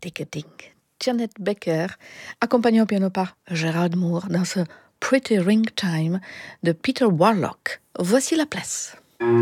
Ticketing. Janet Becker, accompagnée au piano par Gérard Moore dans ce Pretty Ring Time de Peter Warlock. Voici la place.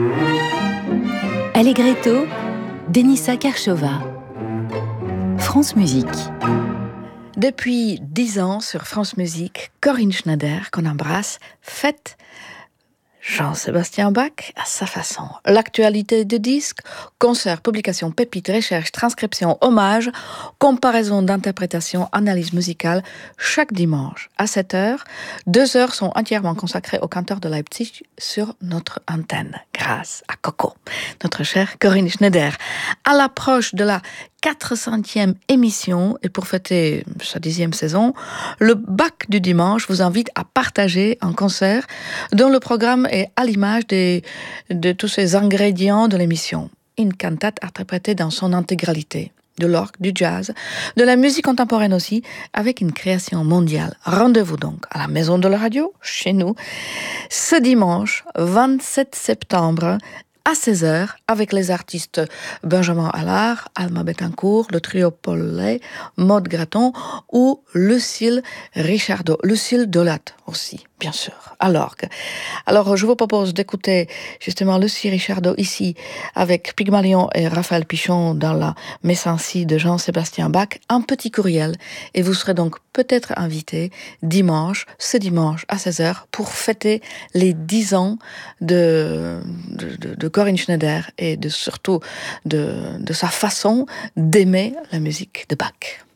Allegretto, Denisa Karchova. France Musique. Depuis 10 ans sur France Musique, Corinne Schneider, qu'on embrasse, fête Jean-Sébastien Bach à sa façon. L'actualité des disques, concerts, publications, pépites, recherches, transcriptions, hommages, comparaison d'interprétation, analyse musicale, chaque dimanche à 7h. 2 heures sont entièrement consacrées au canteur de Leipzig sur notre antenne, grâce à Coco, notre chère Corinne Schneider. À l'approche de la 400e émission, et pour fêter sa 10e saison, le Bach du dimanche vous invite à partager un concert dont le programme est à l'image de tous ces ingrédients de l'émission. Une cantate interprétée dans son intégralité, de l'orgue, du jazz, de la musique contemporaine aussi, avec une création mondiale. Rendez-vous donc à la Maison de la Radio, chez nous, ce dimanche 27 septembre, à 16h, avec les artistes Benjamin Allard, Alma Bettencourt, le trio Paulet, Maud Graton ou Lucille Richardot. Lucille Dolat aussi, bien sûr, à l'orgue. Alors, je vous propose d'écouter justement Lucille Richardot ici, avec Pygmalion et Raphaël Pichon dans la Messancy de Jean-Sébastien Bach, un petit courriel. Et vous serez donc peut-être invité ce dimanche à 16h, pour fêter les 10 ans de Corinne Schneider et surtout de sa façon d'aimer la musique de Bach.